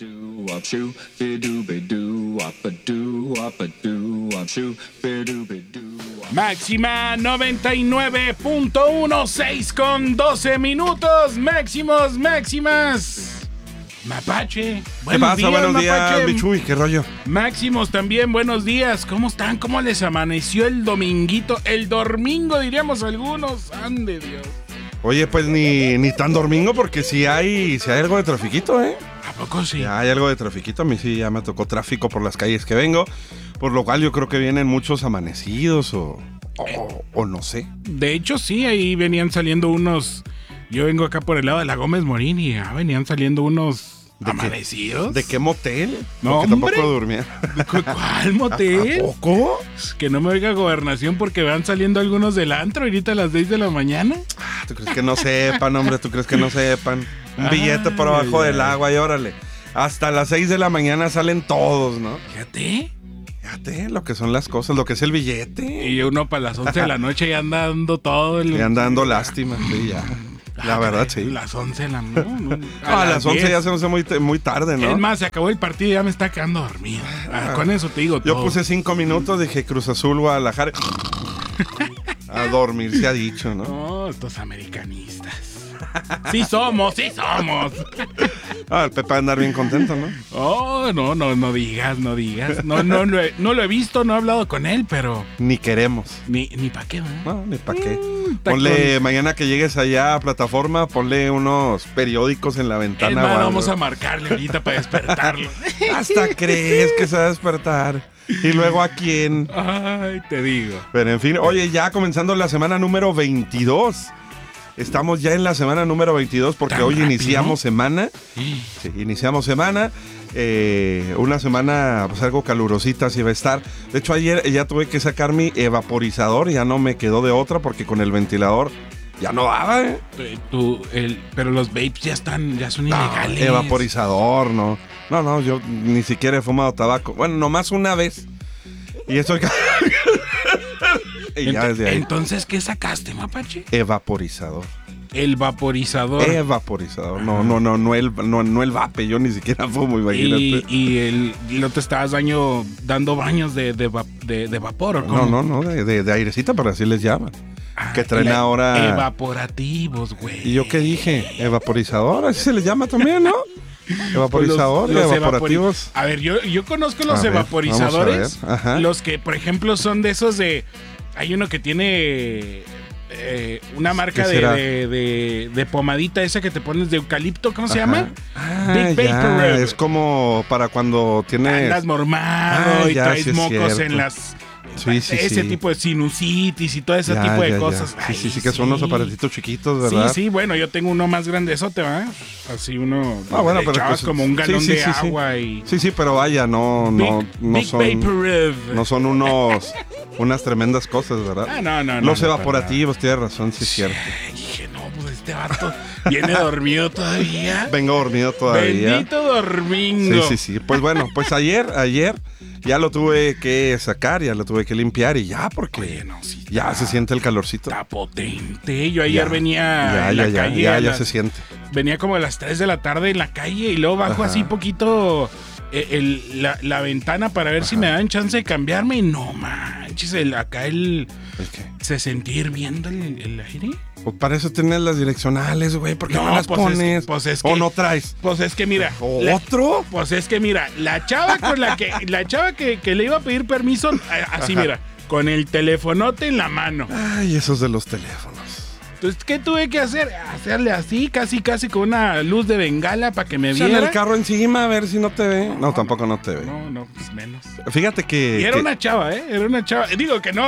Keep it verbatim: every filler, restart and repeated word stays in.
Máxima noventa y nueve punto uno, seis con doce minutos. Máximos, máximas. Mapache, ¿Qué pasa? días, Buenos Mapache. días, Bichuy, ¿qué rollo? Máximos también, buenos días. ¿Cómo están? ¿Cómo les amaneció el dominguito? El domingo, diríamos algunos. ¡Ande Dios! Oye, pues ni, ni tan domingo porque si hay, si hay algo de trafiquito, ¿eh? ¿A poco sí? Si hay algo de trafiquito, a mí sí ya me tocó tráfico por las calles que vengo, por lo cual yo creo que vienen muchos amanecidos o, o, o no sé. De hecho, sí, ahí venían saliendo unos... Yo vengo acá por el lado de la Gómez Morín y ya venían saliendo unos ¿De amanecidos. Qué, ¿De qué motel? No, porque hombre. tampoco dormía. ¿Cuál motel? ¿A poco? Que no me oiga Gobernación porque van saliendo algunos del antro ahorita a las seis de la mañana. Ah, ¿tú crees que no sepan, hombre? ¿Tú crees que no sepan? Un Ay, billete por abajo ay, del ay. agua y órale. Hasta las seis de la mañana salen todos, ¿no? Fíjate. Fíjate lo que son las cosas, lo que es el billete. Y uno para las once de la noche ya anda dando todo el... Y anda dando lástima, sí, ya. La verdad, sí. Las once de la noche. No, no, No, a las once diez. ya se nos hace muy, muy tarde, ¿no? Es más, se acabó el partido y ya me está quedando dormido. Ah, con eso te digo Yo todo. puse cinco minutos, dije Cruz Azul, Guadalajara. A dormir se ha dicho, ¿no? No, estos americanistas. Sí somos, sí somos. Ah, el Pepe va a andar bien contento, ¿no? Oh, no, no, no digas, no digas. No, no, no, he, no lo he visto, no he hablado con él, pero Ni queremos. ni, ni pa' qué, ¿verdad? No, ni para qué. Mm, Ponle, mañana que llegues allá a plataforma, ponle unos periódicos en la Es ventana. más, o algo. vamos a marcarle ahorita para despertarlo. Hasta crees que se va a despertar. Y luego a quién. Ay, te digo. Pero en fin, oye, ya comenzando la semana número veintidós. Estamos ya en la semana número veintidós porque ¿Tan hoy rápido? iniciamos semana. Sí, iniciamos semana. Eh, una semana pues algo calurosita sí va a estar. De hecho ayer ya tuve que sacar mi evaporizador, ya no me quedó de otra porque con el ventilador ya no daba, ¿eh? Eh, Tú, el, pero los vapes ya están, ya son No, ilegales. evaporizador, no. No, no, yo ni siquiera he fumado tabaco. Bueno, nomás una vez. Y eso... y ya Ent- desde ahí. Entonces, ¿qué sacaste, Mapache? Evaporizador. El vaporizador. Evaporizador. No, no, no, no el, no, no el vape. Yo ni siquiera fumo, imagínate. Y, y el, y no te estabas daño, dando baños de, de, va- de, de vapor, ¿o cómo? No, no, no, de, de, de airecita, pero así les llaman. Ah, que traen el- ahora... Evaporativos, güey. ¿Y yo qué dije? Evaporizador, así se les llama también, ¿no? Evaporizador, Pues los- los evaporativos. evapori- A ver, yo, yo conozco los A ver, evaporizadores. vamos a ver, ajá. Los que, por ejemplo, son de esos de... Hay uno que tiene... eh, una marca ¿Qué de, será? de, de, de pomadita esa que te pones de eucalipto, ¿cómo se Ajá. llama? Ah, Big ya, Vapor Rub. es como para cuando tienes... Andas mormado Ah, y ya, traes sí es mocos cierto. en las... Sí, sí, ese sí. tipo de sinusitis y todo ese Ya, tipo de ya, ya. cosas. Sí, Ay, sí, sí, que son unos aparatitos chiquitos, Sí, ¿verdad? sí, bueno, yo tengo uno más grandezote, ¿va? Así uno... Ah, bueno, le pero echabas pues, como un galón sí, sí, de sí, sí. agua y... Sí, sí, pero vaya, no, no, Big, no Big son... Vapor Rub. No son unos... unas tremendas cosas, ¿verdad? Ah, no, no, no. Los no, para evaporativos, tienes razón, sí es cierto. nada. Dije, no, pues este vato viene dormido todavía. Vengo dormido todavía. Bendito dormingo. Sí, sí, sí. Pues bueno, pues ayer, ayer ya lo tuve que sacar, ya lo tuve que limpiar y ya, porque Oye, no, sí, ya está- se siente el calorcito. Está potente. Yo ayer Ya, venía Ya, en ya, la ya, calle. ya, a ya las- se siente. Venía como a las tres de la tarde en la calle y luego bajo Ajá. así poquito eh, el- la, la ventana para ver si me dan chance de cambiarme y no manches, el, acá el... ¿El qué? ¿Se sentía hirviendo el, el aire? Pues para eso tienes las direccionales, güey. ¿Por qué no, las pues es que- pones? pues es ¿O que- no traes? Pues es que mira... la- ¿Otro? Pues es que mira, la chava con la que... La chava que, que le iba a pedir permiso, a- así Ajá. mira, con el telefonote en la mano. Ay, esos de los teléfonos. Entonces, ¿qué tuve que hacer? Hacerle así, casi, casi con una luz de bengala para que me Échale viera. el carro encima a ver si no te ve. No, tampoco no te ve. No, no, pues menos. Fíjate que... Y era que- una chava, ¿eh? Era una chava. Digo que no,